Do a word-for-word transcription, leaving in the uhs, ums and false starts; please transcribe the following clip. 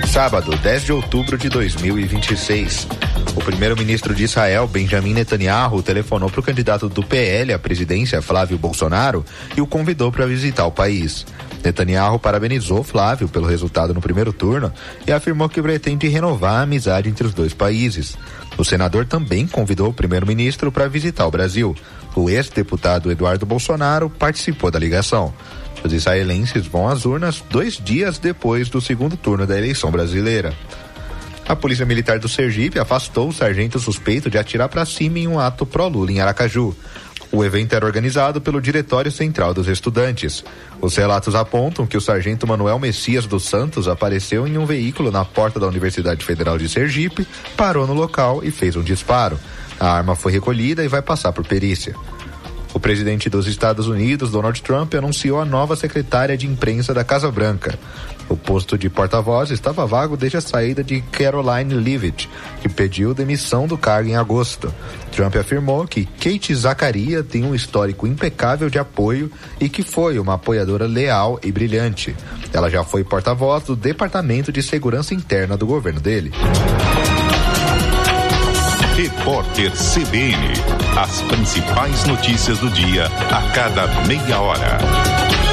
Sábado, dez de outubro de dois mil e vinte e seis. O primeiro-ministro de Israel, Benjamin Netanyahu, telefonou para o candidato do P L à presidência, Flávio Bolsonaro, e o convidou para visitar o país. Netanyahu parabenizou Flávio pelo resultado no primeiro turno e afirmou que pretende renovar a amizade entre os dois países. O senador também convidou o primeiro-ministro para visitar o Brasil. O ex-deputado Eduardo Bolsonaro participou da ligação. Os israelenses vão às urnas dois dias depois do segundo turno da eleição brasileira. A Polícia Militar do Sergipe afastou o sargento suspeito de atirar para cima em um ato pró-Lula em Aracaju. O evento era organizado pelo Diretório Central dos Estudantes. Os relatos apontam que o sargento Manuel Messias dos Santos apareceu em um veículo na porta da Universidade Federal de Sergipe, parou no local e fez um disparo. A arma foi recolhida e vai passar por perícia. O presidente dos Estados Unidos, Donald Trump, anunciou a nova secretária de imprensa da Casa Branca. O posto de porta-voz estava vago desde a saída de Caroline Leavitt, que pediu demissão do cargo em agosto. Trump afirmou que Kate Zaccaria tem um histórico impecável de apoio e que foi uma apoiadora leal e brilhante. Ela já foi porta-voz do Departamento de Segurança Interna do governo dele. Repórter C B N. As principais notícias do dia a cada meia hora.